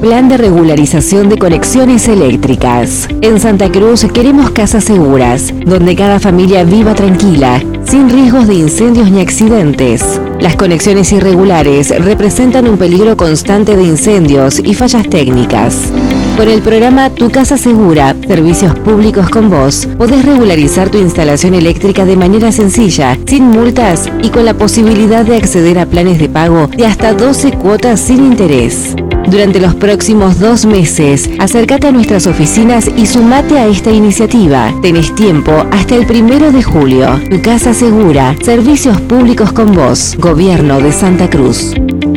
Plan de regularización de conexiones eléctricas. En Santa Cruz queremos casas seguras, donde cada familia viva tranquila, sin riesgos de incendios ni accidentes. Las conexiones irregulares representan un peligro constante de incendios y fallas técnicas. Con el programa Tu Casa Segura, Servicios Públicos con Vos, podés regularizar tu instalación eléctrica de manera sencilla, sin multas y con la posibilidad de acceder a planes de pago de hasta 12 cuotas sin interés. Durante los próximos 2 meses, acércate a nuestras oficinas y sumate a esta iniciativa. Tenés tiempo hasta el 1 de julio. Tu Casa Segura, Servicios Públicos con Vos, Gobierno de Santa Cruz.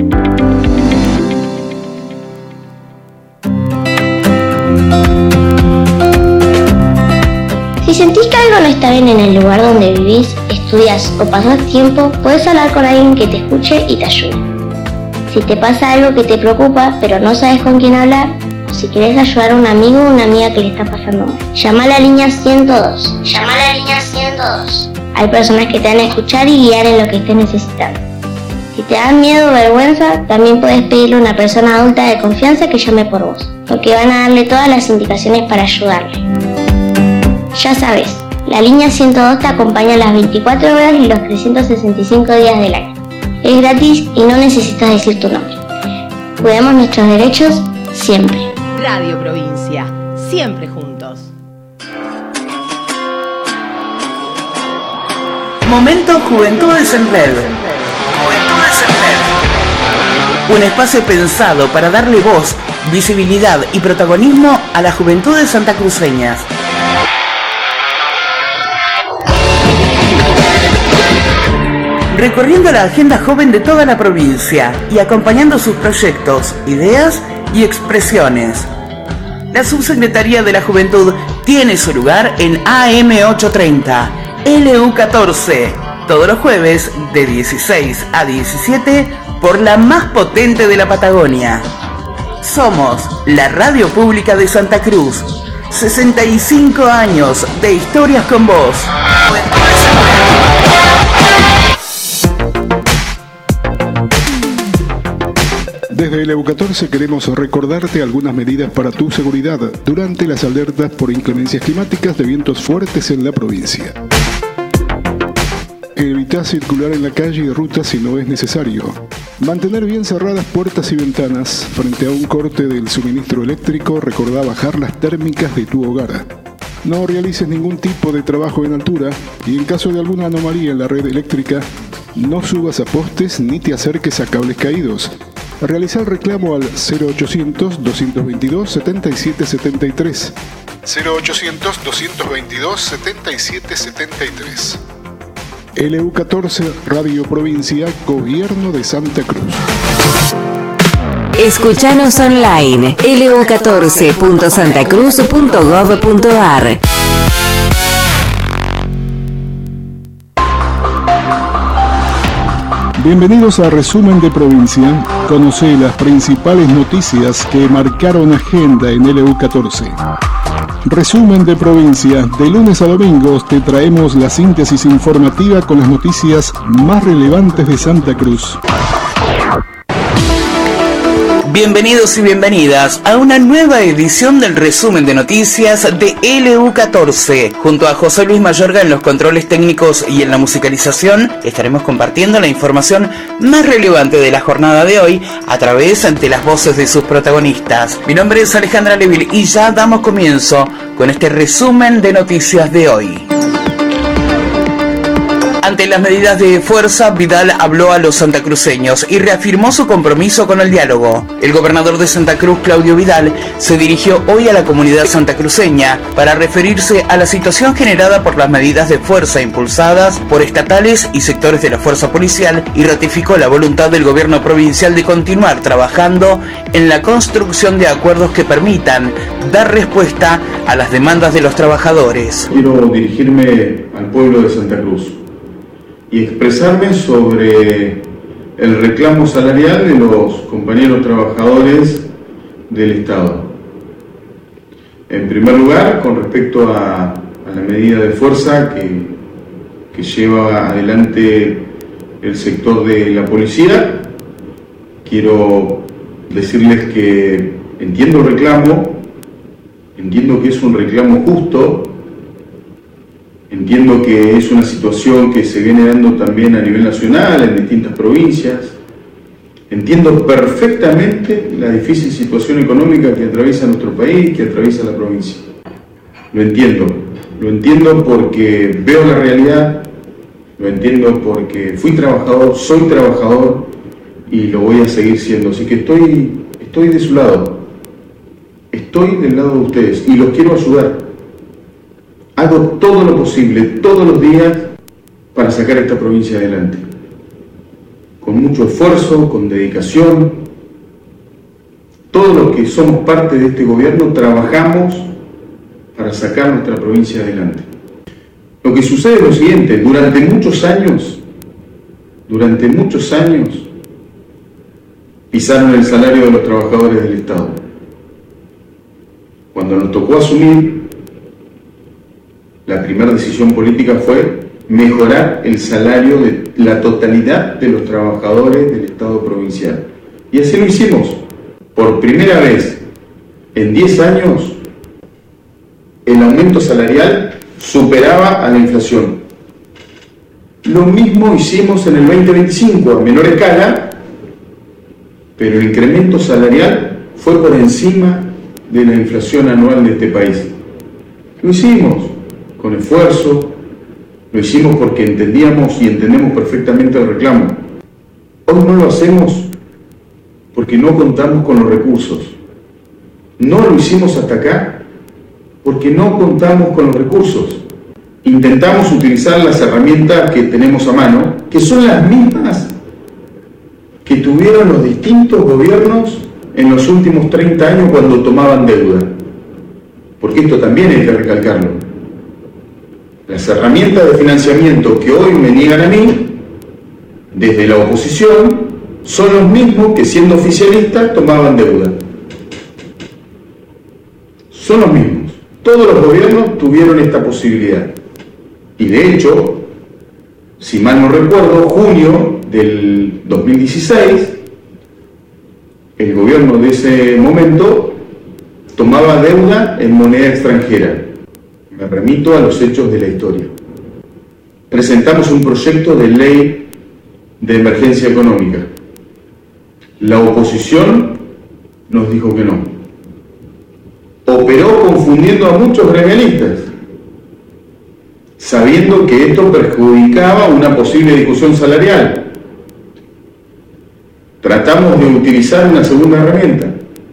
Si sentís que algo no está bien en el lugar donde vivís, estudias o pasás tiempo, podés hablar con alguien que te escuche y te ayude. Si te pasa algo que te preocupa, pero no sabes con quién hablar, o si querés ayudar a un amigo o una amiga que le está pasando mal, llama a la línea 102. Llama a la línea 102. Hay personas que te van a escuchar y guiar en lo que estés necesitando. Si te da miedo o vergüenza, también puedes pedirle a una persona adulta de confianza que llame por vos, porque van a darle todas las indicaciones para ayudarle. Ya sabes, la línea 102 te acompaña las 24 horas y los 365 días del año. Es gratis y no necesitas decir tu nombre. Cuidamos nuestros derechos siempre. Radio Provincia, siempre juntos. Momento Juventudes en Red. Juventudes en Red. Un espacio pensado para darle voz, visibilidad y protagonismo a las juventudes santacruceñas. Recorriendo la agenda joven de toda la provincia y acompañando sus proyectos, ideas y expresiones. La Subsecretaría de la Juventud tiene su lugar en AM 830, LU14, todos los jueves de 16 a 17 por la más potente de la Patagonia. Somos la radio pública de Santa Cruz. 65 años de historias con vos. Desde el EU14 queremos recordarte algunas medidas para tu seguridad durante las alertas por inclemencias climáticas de vientos fuertes en la provincia. Evita circular en la calle y ruta si no es necesario. Mantener bien cerradas puertas y ventanas. Frente a un corte del suministro eléctrico, recordá bajar las térmicas de tu hogar. No realices ningún tipo de trabajo en altura y en caso de alguna anomalía en la red eléctrica, no subas a postes ni te acerques a cables caídos. Realiza el reclamo al 0800-222-7773. 0800-222-7773. LU14, Radio Provincia, Gobierno de Santa Cruz. Escuchanos online, lu14.santacruz.gov.ar. Bienvenidos a Resumen de Provincia. Conoce las principales noticias que marcaron agenda en LU14. Resumen de Provincia. De lunes a domingos te traemos la síntesis informativa con las noticias más relevantes de Santa Cruz. Bienvenidos y bienvenidas a una nueva edición del resumen de noticias de LU14. Junto a José Luis Mayorga en los controles técnicos y en la musicalización, estaremos compartiendo la información más relevante de la jornada de hoy a través de las voces de sus protagonistas. Mi nombre es Alejandra Leville y ya damos comienzo con este resumen de noticias de hoy. Ante las medidas de fuerza, Vidal habló a los santacruceños y reafirmó su compromiso con el diálogo. El gobernador de Santa Cruz, Claudio Vidal, se dirigió hoy a la comunidad santacruceña para referirse a la situación generada por las medidas de fuerza impulsadas por estatales y sectores de la fuerza policial y ratificó la voluntad del gobierno provincial de continuar trabajando en la construcción de acuerdos que permitan dar respuesta a las demandas de los trabajadores. Quiero dirigirme al pueblo de Santa Cruz y expresarme sobre el reclamo salarial de los compañeros trabajadores del Estado. En primer lugar, con respecto a la medida de fuerza que lleva adelante el sector de la policía, quiero decirles que entiendo el reclamo, entiendo que es un reclamo justo, entiendo que es una situación que se viene dando también a nivel nacional, en distintas provincias. Entiendo perfectamente la difícil situación económica que atraviesa nuestro país, que atraviesa la provincia. Lo entiendo porque veo la realidad, lo entiendo porque fui trabajador, soy trabajador y lo voy a seguir siendo. Así que estoy de su lado, estoy del lado de ustedes y los quiero ayudar. Hago todo lo posible, todos los días, para sacar esta provincia adelante. Con mucho esfuerzo, con dedicación. Todos los que somos parte de este gobierno trabajamos para sacar nuestra provincia adelante. Lo que sucede es lo siguiente: durante muchos años, pisaron el salario de los trabajadores del Estado. Cuando nos tocó asumir, la primera decisión política fue mejorar el salario de la totalidad de los trabajadores del Estado provincial. Y así lo hicimos. Por primera vez en 10 años, el aumento salarial superaba a la inflación. Lo mismo hicimos en el 2025, a menor escala, pero el incremento salarial fue por encima de la inflación anual de este país. Lo hicimos con esfuerzo, lo hicimos porque entendíamos y entendemos perfectamente el reclamo. Hoy no lo hacemos porque no contamos con los recursos. No lo hicimos hasta acá porque no contamos con los recursos. Intentamos utilizar las herramientas que tenemos a mano, que son las mismas que tuvieron los distintos gobiernos en los últimos 30 años cuando tomaban deuda. Porque esto también hay que recalcarlo. Las herramientas de financiamiento que hoy me niegan a mí, desde la oposición, son los mismos que siendo oficialistas tomaban deuda. Son los mismos. Todos los gobiernos tuvieron esta posibilidad. Y de hecho, si mal no recuerdo, junio del 2016, el gobierno de ese momento tomaba deuda en moneda extranjera. Me remito a los hechos de la historia. Presentamos un proyecto de ley de emergencia económica. La oposición nos dijo que no. Operó confundiendo a muchos gremialistas, sabiendo que esto perjudicaba una posible discusión salarial. Tratamos de utilizar una segunda herramienta,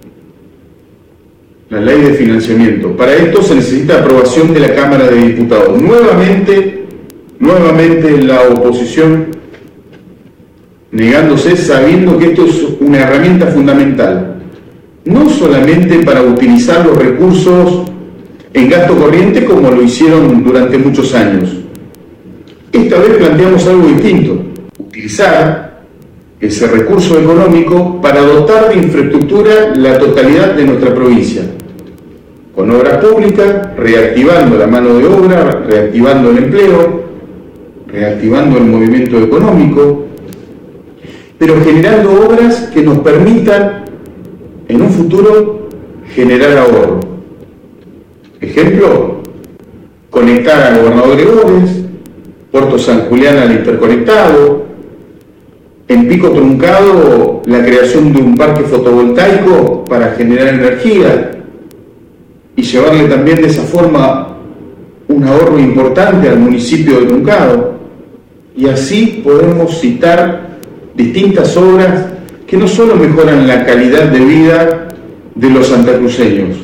la ley de financiamiento. Para esto se necesita aprobación de la Cámara de Diputados. Nuevamente la oposición negándose, sabiendo que esto es una herramienta fundamental, no solamente para utilizar los recursos en gasto corriente como lo hicieron durante muchos años. Esta vez planteamos algo distinto: utilizar ese recurso económico para dotar de infraestructura la totalidad de nuestra provincia, con obras públicas, reactivando la mano de obra, reactivando el empleo, reactivando el movimiento económico, pero generando obras que nos permitan en un futuro generar ahorro. Ejemplo, conectar a Gobernador Gregores, Puerto San Julián al interconectado, en Pico Truncado la creación de un parque fotovoltaico para generar energía y llevarle también de esa forma un ahorro importante al municipio de Truncado. Y así podemos citar distintas obras que no solo mejoran la calidad de vida de los santacruceños,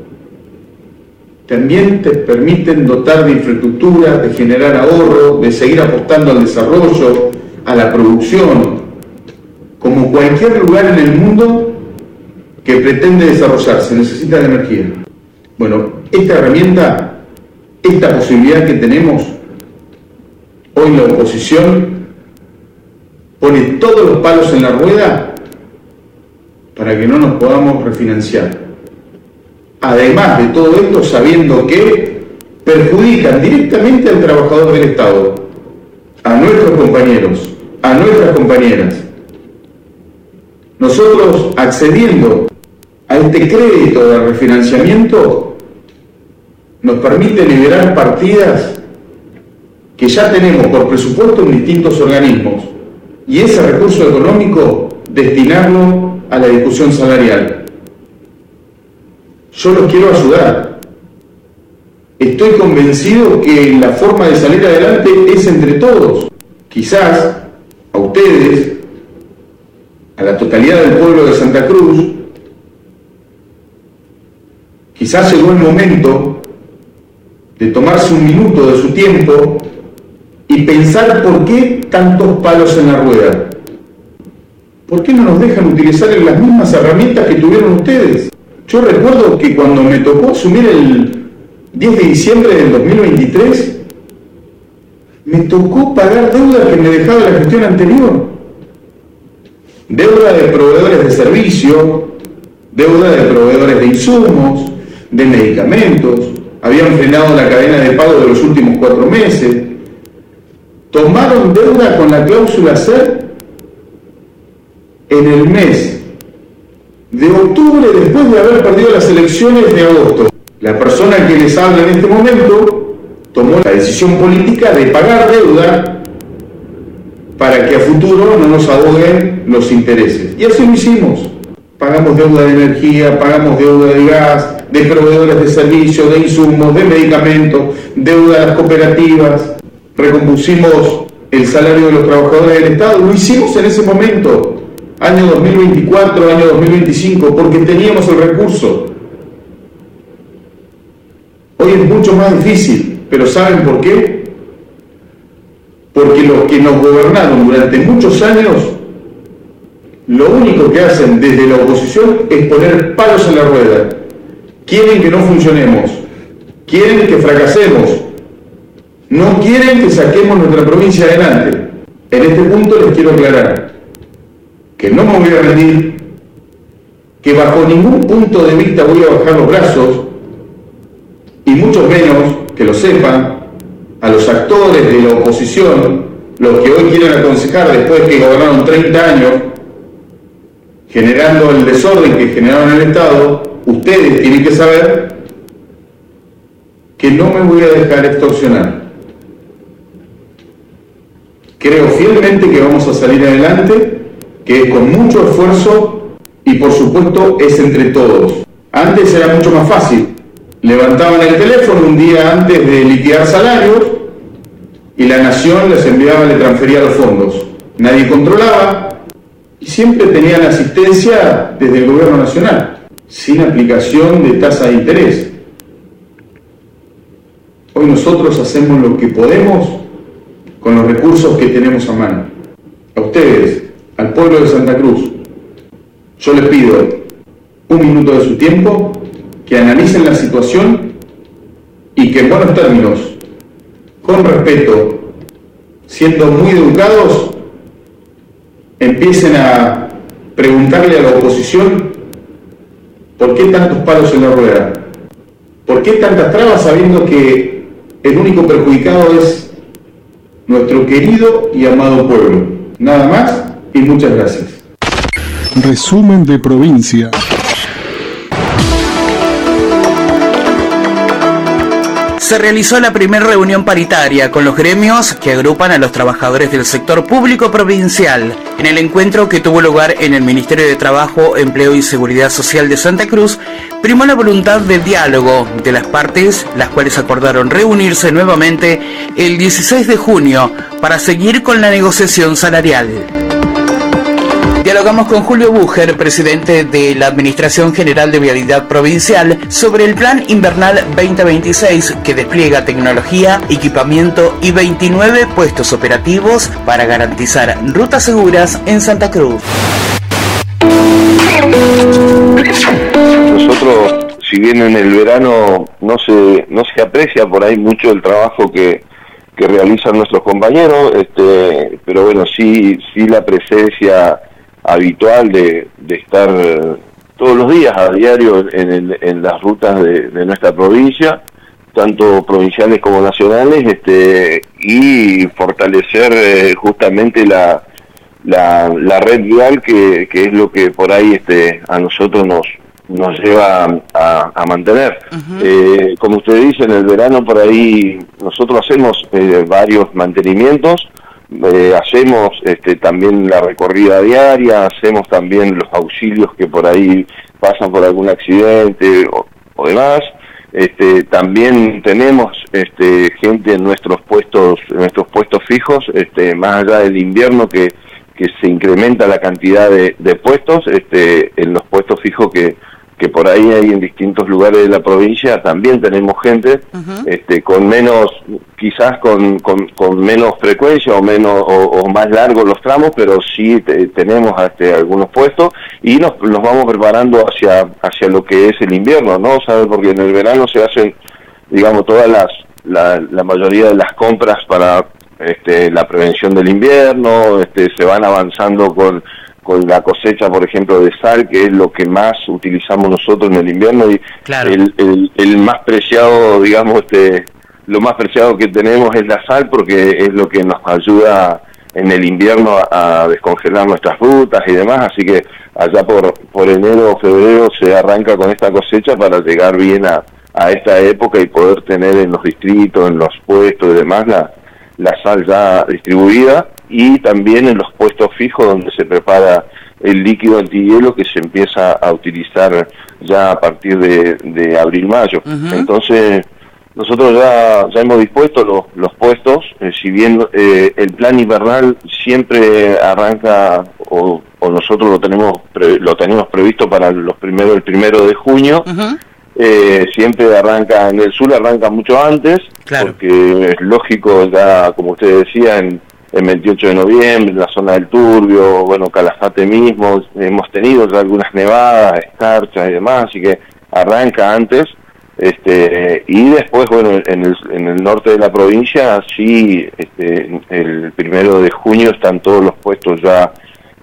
también te permiten dotar de infraestructura, de generar ahorro, de seguir apostando al desarrollo, a la producción, como cualquier lugar en el mundo que pretende desarrollarse, necesita de energía. Bueno, esta herramienta, esta posibilidad que tenemos, hoy la oposición pone todos los palos en la rueda para que no nos podamos refinanciar. Además de todo esto, sabiendo que perjudican directamente al trabajador del Estado, a nuestros compañeros, a nuestras compañeras. Nosotros, accediendo a este crédito de refinanciamiento nos permite liberar partidas que ya tenemos por presupuesto en distintos organismos y ese recurso económico destinarlo a la discusión salarial. Yo los quiero ayudar. Estoy convencido que la forma de salir adelante es entre todos. Quizás a ustedes, a la totalidad del pueblo de Santa Cruz, quizás llegó el momento de tomarse un minuto de su tiempo y pensar por qué tantos palos en la rueda. ¿Por qué no nos dejan utilizar las mismas herramientas que tuvieron ustedes? Yo recuerdo que cuando me tocó asumir el 10 de diciembre del 2023, me tocó pagar deuda que me dejaba la gestión anterior. Deuda de proveedores de servicio, deuda de proveedores de insumos, de medicamentos. Habían frenado la cadena de pago de los últimos 4 meses. Tomaron deuda con la cláusula SER en el mes de octubre, después de haber perdido las elecciones de agosto. La persona que les habla en este momento tomó la decisión política de pagar deuda para que a futuro no nos ahoguen los intereses. Y así lo hicimos. Pagamos deuda de energía, pagamos deuda de gas, de proveedores de servicios, de insumos, de medicamentos, deuda a las cooperativas. Recompusimos el salario de los trabajadores del Estado. Lo hicimos en ese momento. Año 2024, año 2025, porque teníamos el recurso. Hoy es mucho más difícil, pero ¿saben por qué? Porque los que nos gobernaron durante muchos años, lo único que hacen desde la oposición es poner palos en la rueda. Quieren que no funcionemos, quieren que fracasemos, no quieren que saquemos nuestra provincia adelante. En este punto les quiero aclarar que no me voy a rendir, que bajo ningún punto de vista voy a bajar los brazos, y mucho menos, que lo sepan, a los actores de la oposición, los que hoy quieren aconsejar después que gobernaron 30 años, generando el desorden que generaron en el Estado. Ustedes tienen que saber que no me voy a dejar extorsionar. Creo fielmente que vamos a salir adelante, que es con mucho esfuerzo y por supuesto es entre todos. Antes era mucho más fácil. Levantaban el teléfono un día antes de liquidar salarios y la Nación les enviaba, le transfería los fondos. Nadie controlaba y siempre tenían asistencia desde el gobierno nacional, sin aplicación de tasa de interés. Hoy nosotros hacemos lo que podemos con los recursos que tenemos a mano. A ustedes, al pueblo de Santa Cruz, yo les pido un minuto de su tiempo, que analicen la situación y que en buenos términos, con respeto, siendo muy educados, empiecen a preguntarle a la oposición por qué tantos palos en la rueda, por qué tantas trabas sabiendo que el único perjudicado es nuestro querido y amado pueblo. Nada más y muchas gracias. Resumen de provincia. Se realizó la primera reunión paritaria con los gremios que agrupan a los trabajadores del sector público provincial. En el encuentro que tuvo lugar en el Ministerio de Trabajo, Empleo y Seguridad Social de Santa Cruz, primó la voluntad de diálogo de las partes, las cuales acordaron reunirse nuevamente el 16 de junio para seguir con la negociación salarial. Dialogamos con Julio Bucher, presidente de la Administración General de Vialidad Provincial, sobre el Plan Invernal 2026 que despliega tecnología, equipamiento y 29 puestos operativos para garantizar rutas seguras en Santa Cruz. Nosotros, si bien en el verano no se aprecia por ahí mucho el trabajo que realizan nuestros compañeros, pero bueno, sí la presencia habitual de estar todos los días a diario en las rutas de nuestra provincia, tanto provinciales como nacionales, y fortalecer justamente la red vial, que es lo que por ahí a nosotros nos lleva a mantener. Como usted dice, en el verano por ahí nosotros hacemos varios mantenimienos, hacemos también la recorrida diaria, hacemos también los auxilios que por ahí pasan por algún accidente o demás. También tenemos gente en nuestros puestos fijos, más allá del invierno que se incrementa la cantidad de puestos, en los puestos fijos que por ahí hay en distintos lugares de la provincia, también tenemos gente con menos, quizás con menos frecuencia o menos o más largos los tramos, pero sí tenemos algunos puestos y nos vamos preparando hacia lo que es el invierno, ¿no? ¿Sabe? Porque en el verano se hacen, digamos, todas la mayoría de las compras para la prevención del invierno, se van avanzando con la cosecha, por ejemplo, de sal, que es lo que más utilizamos nosotros en el invierno, y claro, el más preciado, digamos, lo más preciado que tenemos es la sal, porque es lo que nos ayuda en el invierno a descongelar nuestras frutas y demás, así que allá por enero o febrero se arranca con esta cosecha para llegar bien a esta época y poder tener en los distritos, en los puestos y demás, la sal ya distribuida, y también en los puestos fijos donde se prepara el líquido antihielo que se empieza a utilizar ya a partir de abril-mayo. Entonces nosotros ya hemos dispuesto los puestos, si bien el plan invernal siempre arranca, o nosotros lo tenemos previsto para el 1 de junio, siempre arranca, en el sur arranca mucho antes, claro, porque es lógico, ya como usted decía, en 28 de noviembre, en la zona del Turbio, bueno, Calafate mismo, hemos tenido ya algunas nevadas, escarchas y demás, así que arranca antes, y después, bueno, en el norte de la provincia, sí, el 1 de junio están todos los puestos ya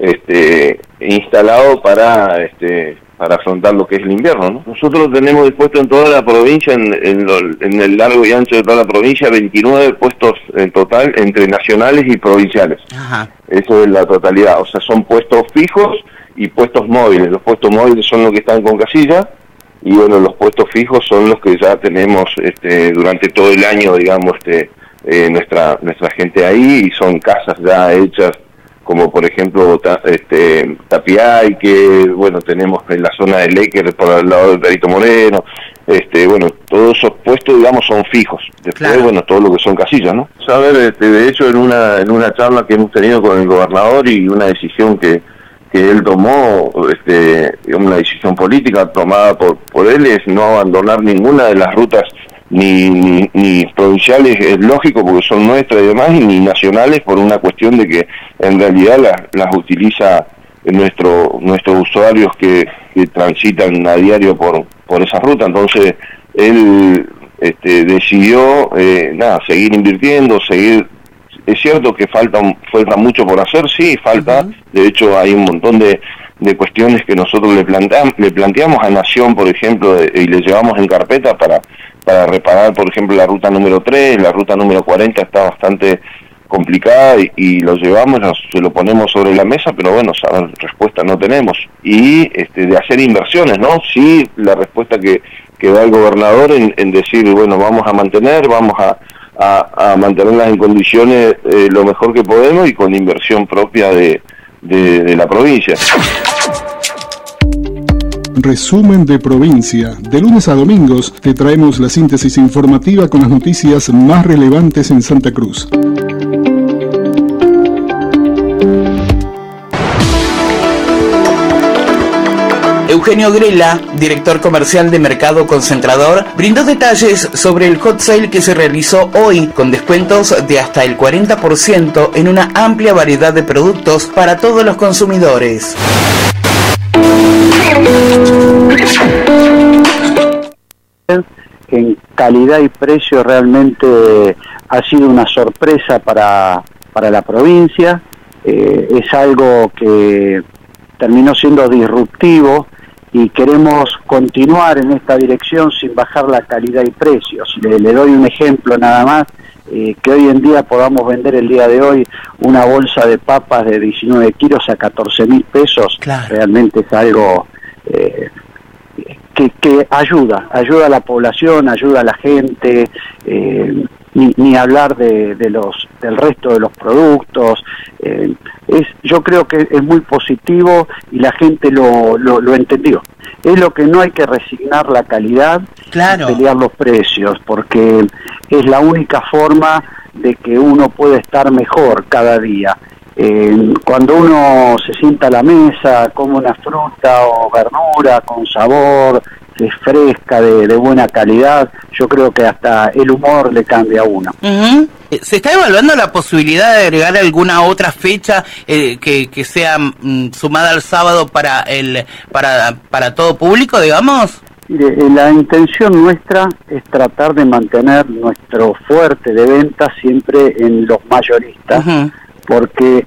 instalados para afrontar lo que es el invierno, ¿no? Nosotros tenemos dispuesto en toda la provincia, en el largo y ancho de toda la provincia, 29 puestos en total, entre nacionales y provinciales. Ajá. Eso es la totalidad, o sea, son puestos fijos y puestos móviles. Los puestos móviles son los que están con casilla, y bueno, los puestos fijos son los que ya tenemos durante todo el año, digamos, nuestra gente ahí, y son casas ya hechas, como por ejemplo Tapiay, que bueno, tenemos en la zona de Lequer por el lado del Perito Moreno, bueno, todos esos puestos, digamos, son fijos. Después, claro, bueno, todo lo que son casillas, ¿no? Saber, de hecho, en una charla que hemos tenido con el gobernador, y una decisión que él tomó, una decisión política tomada por él, es no abandonar ninguna de las rutas, ni provinciales, es lógico porque son nuestras y demás, y ni nacionales, por una cuestión de que en realidad las utiliza nuestros usuarios que transitan a diario por esa ruta. Entonces él decidió seguir invirtiendo, seguir. Es cierto que falta mucho por hacer, sí, falta. De hecho, hay un montón de cuestiones que nosotros le planteamos a Nación, por ejemplo, y le llevamos en carpeta para reparar, por ejemplo, la ruta número 3, la ruta número 40 está bastante complicada, y lo llevamos, se lo ponemos sobre la mesa, pero bueno, respuesta no tenemos. Y de hacer inversiones, ¿no? Sí, la respuesta que da el gobernador en decir, bueno, vamos a mantenerlas en condiciones lo mejor que podemos, y con inversión propia de la provincia. Resumen de provincia. De lunes a domingos te traemos la síntesis informativa con las noticias más relevantes en Santa Cruz. Eugenio Grela, director comercial de Mercado Concentrador, brindó detalles sobre el hot sale que se realizó hoy, con descuentos de hasta el 40% en una amplia variedad de productos para todos los consumidores. En calidad y precio realmente ha sido una sorpresa para la provincia, es algo que terminó siendo disruptivo, y queremos continuar en esta dirección sin bajar la calidad y precios. Le doy un ejemplo nada más, que hoy en día podamos vender el día de hoy una bolsa de papas de 19 kilos a 14.000 pesos, claro, realmente es algo que ayuda a la población, ayuda a la gente, ni hablar del resto de los productos. Yo creo que es muy positivo y la gente lo entendió. Es lo que no hay que resignar la calidad, claro, y pelear los precios, porque es la única forma de que uno puede estar mejor cada día. Cuando uno se sienta a la mesa, come una fruta o verdura con sabor, que es fresca, de buena calidad, yo creo que hasta el humor le cambia a uno. ¿Se está evaluando la posibilidad de agregar alguna otra fecha que sea sumada al sábado para todo público, digamos? Mire, la intención nuestra es tratar de mantener nuestro fuerte de venta siempre en los mayoristas, porque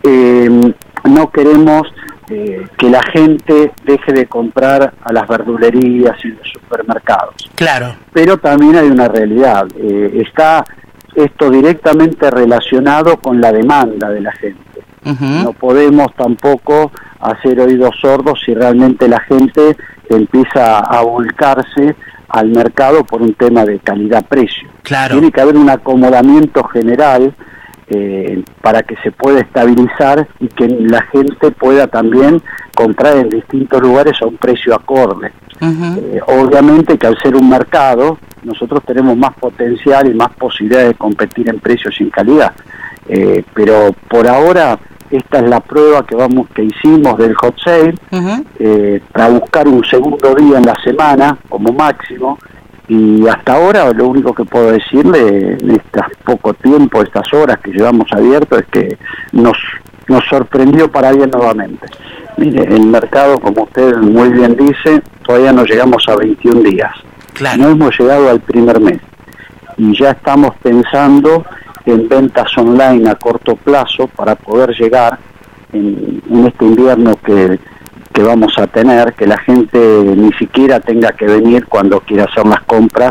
no queremos que la gente deje de comprar a las verdulerías y los supermercados. Claro. Pero también hay una realidad, está esto directamente relacionado con la demanda de la gente. No podemos tampoco hacer oídos sordos si realmente la gente empieza a volcarse al mercado por un tema de calidad-precio. Claro. Tiene que haber un acomodamiento general para que se pueda estabilizar y que la gente pueda también comprar en distintos lugares a un precio acorde. Obviamente que al ser un mercado, nosotros tenemos más potencial y más posibilidades de competir en precios y en calidad. Pero por ahora esta es la prueba que hicimos del hot sale, para buscar un segundo día en la semana como máximo. Y hasta ahora lo único que puedo decirle en este poco tiempo, estas horas que llevamos abierto, es que nos sorprendió para bien nuevamente. Mire, el mercado, como usted muy bien dice, todavía no llegamos a 21 días. Claro. No hemos llegado al primer mes. Y ya estamos pensando en ventas online a corto plazo para poder llegar en este invierno que vamos a tener, que la gente ni siquiera tenga que venir cuando quiera hacer las compras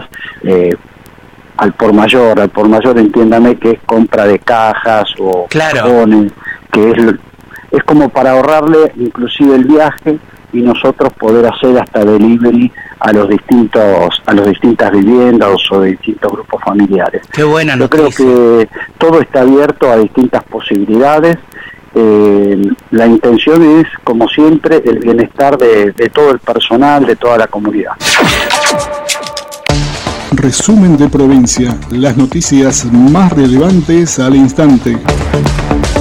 al por mayor. Al por mayor, entiéndame que es compra de cajas o cajones, que es como para ahorrarle inclusive el viaje y nosotros poder hacer hasta delivery a las distintas viviendas o de distintos grupos familiares. Qué buena noticia. Yo creo que todo está abierto a distintas posibilidades. La intención es, como siempre, el bienestar de todo el personal, de toda la comunidad. Resumen de provincia, las noticias más relevantes al instante.